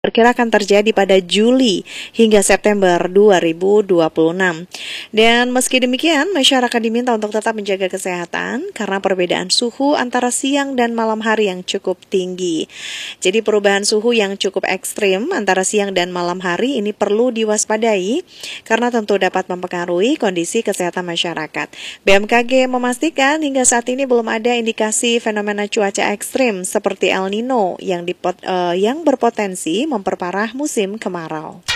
Perkirakan terjadi pada Juli hingga September 2026. Dan meski demikian, masyarakat diminta untuk tetap menjaga kesehatan karena perbedaan suhu antara siang dan malam hari yang cukup tinggi. Jadi perubahan suhu yang cukup ekstrim antara siang dan malam hari ini perlu diwaspadai karena tentu dapat mempengaruhi kondisi kesehatan masyarakat. BMKG memastikan hingga saat ini belum ada indikasi fenomena cuaca ekstrim seperti El Nino yang berpotensi memperparah musim kemarau.